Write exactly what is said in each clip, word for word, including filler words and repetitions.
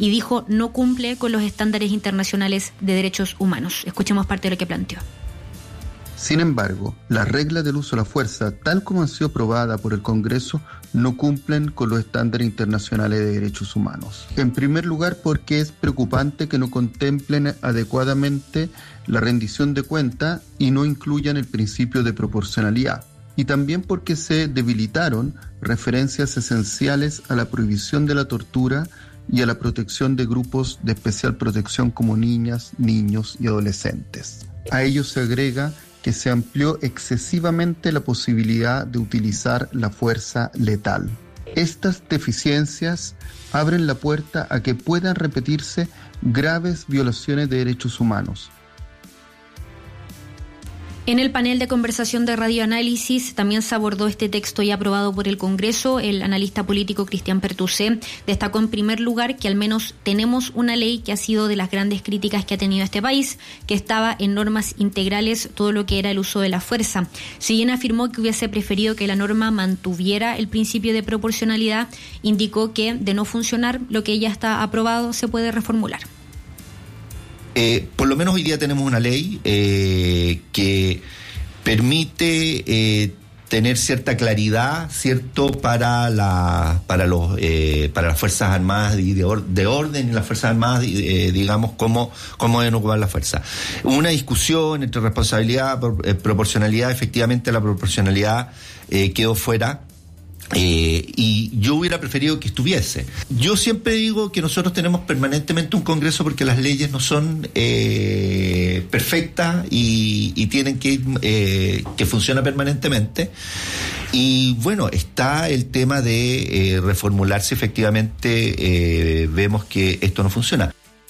y dijo no cumple con los estándares internacionales de derechos humanos. Escuchemos parte de lo que planteó. Sin embargo, las reglas del uso de la fuerza, tal como han sido aprobadas por el Congreso, no cumplen con los estándares internacionales de derechos humanos. En primer lugar, porque es preocupante que no contemplen adecuadamente la rendición de cuentas y no incluyan el principio de proporcionalidad. Y también porque se debilitaron referencias esenciales a la prohibición de la tortura y a la protección de grupos de especial protección como niñas, niños y adolescentes. A ello se agrega que se amplió excesivamente la posibilidad de utilizar la fuerza letal. Estas deficiencias abren la puerta a que puedan repetirse graves violaciones de derechos humanos. En el panel de conversación de Radioanálisis también se abordó este texto ya aprobado por el Congreso. El analista político Cristian Pertusé destacó en primer lugar que al menos tenemos una ley que ha sido de las grandes críticas que ha tenido este país, que estaba en normas integrales todo lo que era el uso de la fuerza. Si bien afirmó que hubiese preferido que la norma mantuviera el principio de proporcionalidad, indicó que de no funcionar lo que ya está aprobado se puede reformular. Eh, por lo menos hoy día tenemos una ley eh, que permite eh, tener cierta claridad, cierto, para la para los eh, para las fuerzas armadas y de, or, de orden y las fuerzas armadas, eh, digamos, cómo cómo deben ocupar la fuerza. Una discusión entre responsabilidad, eh, proporcionalidad. Efectivamente, la proporcionalidad eh, quedó fuera. Eh, y yo hubiera preferido que estuviese. Yo siempre digo que nosotros tenemos permanentemente un Congreso porque las leyes no son eh, perfectas y, y tienen que ir, eh, que funciona permanentemente. Y bueno, está el tema de eh, reformular si efectivamente eh, vemos que esto no funciona.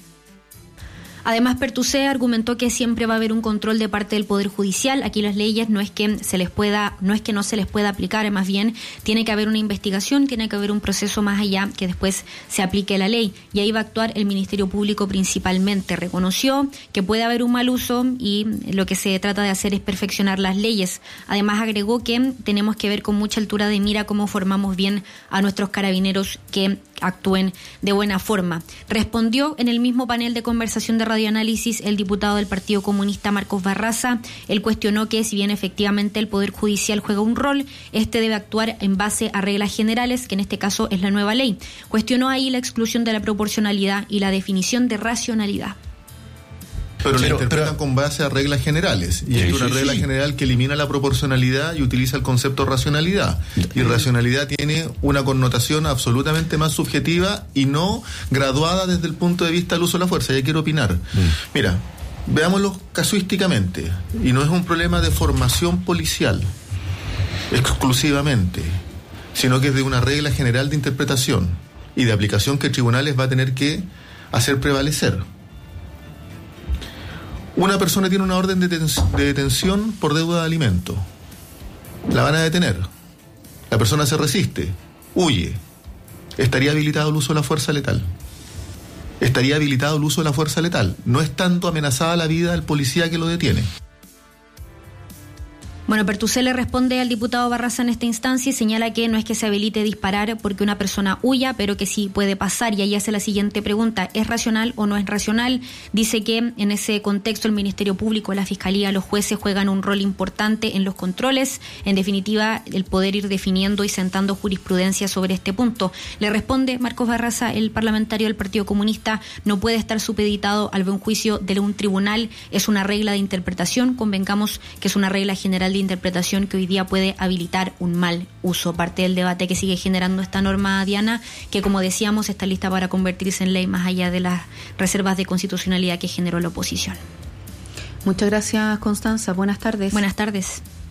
Además, Pertusé argumentó que siempre va a haber un control de parte del Poder Judicial. Aquí las leyes no es que se les pueda, no es que no se les pueda aplicar, más bien tiene que haber una investigación, tiene que haber un proceso más allá que después se aplique la ley. Y ahí va a actuar el Ministerio Público principalmente. Reconoció que puede haber un mal uso y lo que se trata de hacer es perfeccionar las leyes. Además, agregó que tenemos que ver con mucha altura de mira cómo formamos bien a nuestros carabineros que actúen de buena forma. Respondió en el mismo panel de conversación de Radioanálisis el diputado del Partido Comunista Marcos Barraza. Él cuestionó que si bien efectivamente el Poder Judicial juega un rol, este debe actuar en base a reglas generales, que en este caso es la nueva ley. Cuestionó ahí la exclusión de la proporcionalidad y la definición de racionalidad. Pero, pero la interpretan pero, con base a reglas generales. Y sí, hay una sí, regla sí. general que elimina la proporcionalidad y utiliza el concepto racionalidad. Y racionalidad tiene una connotación absolutamente más subjetiva y no graduada desde el punto de vista del uso de la fuerza. Ya quiero opinar. Mm. Mira, veámoslo casuísticamente. Y no es un problema de formación policial exclusivamente, sino que es de una regla general de interpretación y de aplicación que tribunales va a tener que hacer prevalecer. Una persona tiene una orden de, deten- de detención por deuda de alimento. La van a detener. La persona se resiste, huye. ¿Estaría habilitado el uso de la fuerza letal? Estaría habilitado el uso de la fuerza letal. No es tanto amenazada la vida del policía que lo detiene. Bueno, Pertusé le responde al diputado Barraza en esta instancia y señala que no es que se habilite disparar porque una persona huya, pero que sí puede pasar. Y ahí hace la siguiente pregunta: ¿es racional o no es racional? Dice que en ese contexto el Ministerio Público, la Fiscalía, los jueces juegan un rol importante en los controles. En definitiva, el poder ir definiendo y sentando jurisprudencia sobre este punto. Le responde Marcos Barraza, el parlamentario del Partido Comunista: no puede estar supeditado al buen juicio de un tribunal. Es una regla de interpretación. Convengamos que es una regla general de interpretación que hoy día puede habilitar un mal uso. Parte del debate que sigue generando esta norma, Diana, que como decíamos está lista para convertirse en ley más allá de las reservas de constitucionalidad que generó la oposición. Muchas gracias, Constanza. Buenas tardes. Buenas tardes.